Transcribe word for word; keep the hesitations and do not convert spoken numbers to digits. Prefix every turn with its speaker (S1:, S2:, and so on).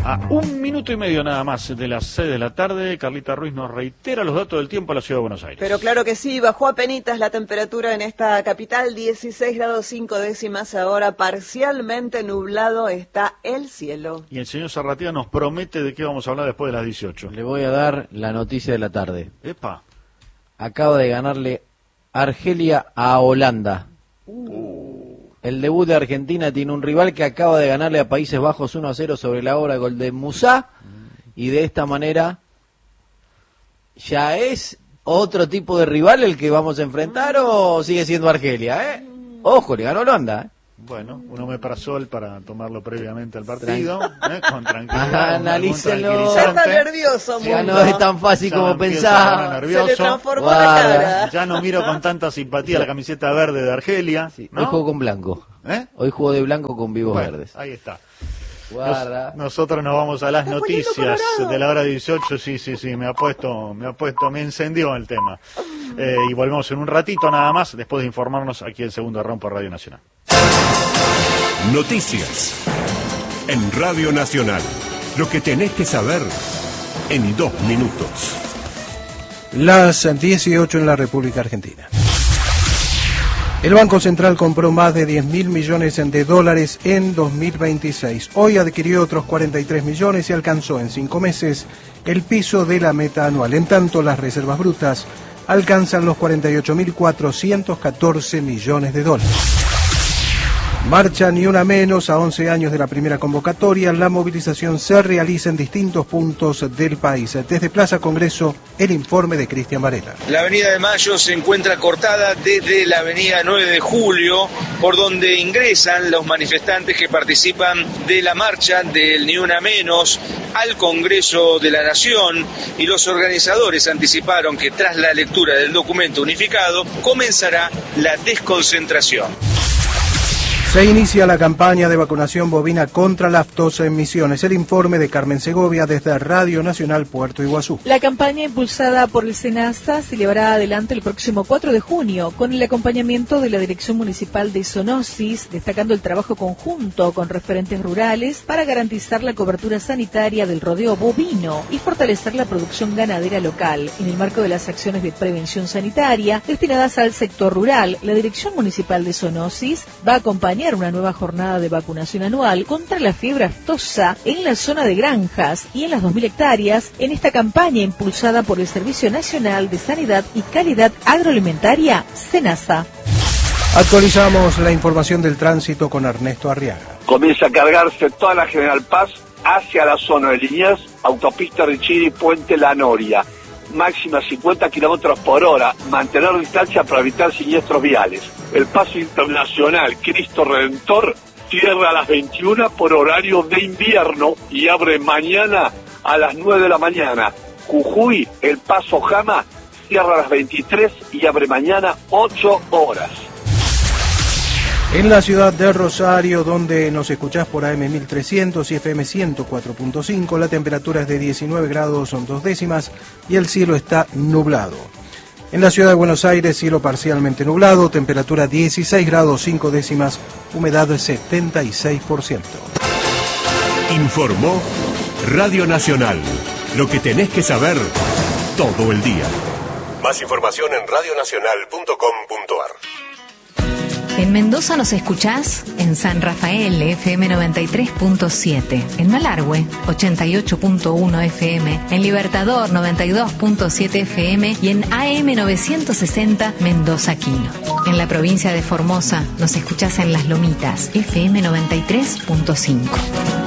S1: A un minuto y medio nada más de las seis de la tarde, Carlita Ruiz nos reitera los datos del tiempo a la Ciudad de Buenos Aires.
S2: Pero claro que sí, bajó apenitas la temperatura en esta capital, dieciséis grados cinco décimas ahora, parcialmente nublado está el cielo.
S1: Y el señor Zarratea nos promete de qué vamos a hablar después de las dieciocho.
S3: Le voy a dar la noticia de la tarde.
S1: Epa.
S3: Acaba de ganarle Argelia a Holanda.
S1: Uh.
S3: El debut de Argentina tiene un rival que acaba de ganarle a Países Bajos uno a cero sobre la hora, gol de Musá, y de esta manera ya es otro tipo de rival el que vamos a enfrentar, o sigue siendo Argelia, ¿eh? Ojo, le ganó Holanda, ¿eh?
S1: Bueno, un omeprazol para tomarlo previamente al partido, ¿eh? Con tranquilidad.
S3: Ajá, analícenlo.
S2: Ya está nervioso, mundo.
S3: Ya no es tan fácil
S1: Ya
S3: como pensaba.
S2: Se le transformó la cara.
S1: Ya no miro con tanta simpatía la camiseta verde de Argelia.
S3: Sí,
S1: ¿no?
S3: Hoy juego con blanco.
S1: ¿Eh?
S3: Hoy juego de blanco con vivos
S1: Bueno,
S3: verdes.
S1: ahí está.
S3: Guarda.
S1: Nos, nosotros nos vamos a las noticias de la hora dieciocho. Sí, sí, sí, me ha puesto, me ha puesto, me encendió el tema. Eh, y volvemos en un ratito nada más, después de informarnos aquí el segundo round por Radio Nacional.
S4: Noticias en Radio Nacional. Lo que tenés que saber en dos minutos.
S5: Las dieciocho en la República Argentina. El Banco Central compró más de diez mil millones de dólares en dos mil veintiséis. Hoy adquirió otros cuarenta y tres millones y alcanzó en cinco meses el piso de la meta anual. En tanto, las reservas brutas alcanzan los cuarenta y ocho mil cuatrocientos catorce millones de dólares. Marcha Ni Una Menos a once años de la primera convocatoria. La movilización se realiza en distintos puntos del país. Desde Plaza Congreso, el informe de Cristian Varela.
S6: La avenida de Mayo se encuentra cortada desde la avenida nueve de julio, por donde ingresan los manifestantes que participan de la marcha del Ni Una Menos al Congreso de la Nación, y los organizadores anticiparon que tras la lectura del documento unificado comenzará la desconcentración.
S5: Se inicia la campaña de vacunación bovina contra la aftosa en Misiones. El informe de Carmen Segovia desde Radio Nacional Puerto Iguazú.
S7: La campaña impulsada por el SENASA se llevará adelante el próximo cuatro de junio con el acompañamiento de la Dirección Municipal de Zoonosis, destacando el trabajo conjunto con referentes rurales para garantizar la cobertura sanitaria del rodeo bovino y fortalecer la producción ganadera local. En el marco de las acciones de prevención sanitaria destinadas al sector rural, la Dirección Municipal de Zoonosis va a acompañar una nueva jornada de vacunación anual contra la fiebre aftosa en la zona de granjas y en las dos mil hectáreas en esta campaña impulsada por el Servicio Nacional de Sanidad y Calidad Agroalimentaria, SENASA.
S5: Actualizamos la información del tránsito con Ernesto Arriaga.
S8: Comienza a cargarse toda la General Paz hacia la zona de Liniers, autopista Richiri, Puente La Noria. Máxima cincuenta kilómetros por hora, mantener distancia para evitar siniestros viales. El paso internacional Cristo Redentor cierra a las veintiuna por horario de invierno y abre mañana a las nueve de la mañana. Jujuy, el paso Jama, cierra a las veintitrés y abre mañana ocho horas.
S5: En la ciudad de Rosario, donde nos escuchás por A M mil trescientos y F M ciento cuatro punto cinco, la temperatura es de diecinueve grados son dos décimas y el cielo está nublado. En la ciudad de Buenos Aires, cielo parcialmente nublado, temperatura dieciséis grados cinco décimas, humedad setenta y seis por ciento.
S4: Informó Radio Nacional. Lo que tenés que saber todo el día. Más información en radio nacional punto com punto a r.
S9: En Mendoza nos escuchás en San Rafael, F M noventa y tres punto siete, en Malargüe, ochenta y ocho punto uno F M, en Libertador, noventa y dos punto siete F M y en A M novecientos sesenta Mendoza Quino. En la provincia de Formosa nos escuchás en Las Lomitas, F M noventa y tres punto cinco.